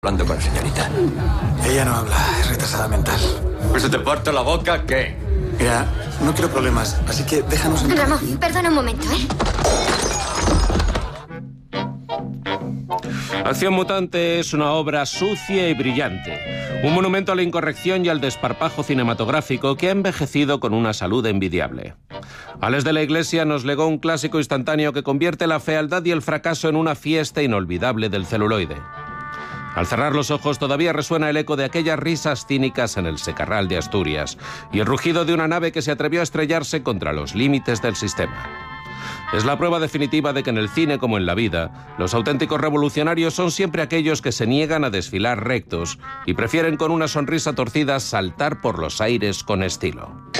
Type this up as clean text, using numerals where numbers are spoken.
Hablando con la señorita. Ella no habla, es retrasada mental. ¿Pues se te parte la boca qué? Mira, no quiero problemas, así que déjanos en paz. Ramón, perdona un momento, ¿eh? Acción Mutante es una obra sucia y brillante. Un monumento a la incorrección y al desparpajo cinematográfico que ha envejecido con una salud envidiable. Alex de la Iglesia nos legó un clásico instantáneo que convierte la fealdad y el fracaso en una fiesta inolvidable del celuloide. Al cerrar los ojos todavía resuena el eco de aquellas risas cínicas en el secarral de Asturias y el rugido de una nave que se atrevió a estrellarse contra los límites del sistema. Es la prueba definitiva de que en el cine como en la vida, los auténticos revolucionarios son siempre aquellos que se niegan a desfilar rectos y prefieren con una sonrisa torcida saltar por los aires con estilo.